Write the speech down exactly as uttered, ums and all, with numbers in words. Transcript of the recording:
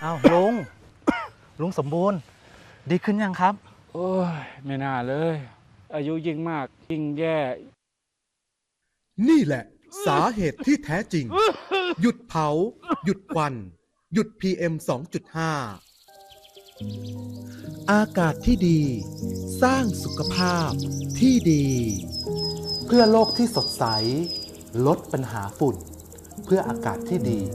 อ้าวลุง ลุงสมบูรณ์ดีขึ้นยังครับโอ้ยไม่น่าเลย อายุยิ่งมากยิ่งแย่นี่แหละสาเหตุที่แท้จริง หยุดเผา หยุดควัน หยุด พี เอ็ม สองจุดห้า อากาศที่ดี สร้างสุขภาพที่ดี เพื่อโลกที่สดใส ลดปัญหาฝุ่น เพื่ออากาศที่ดี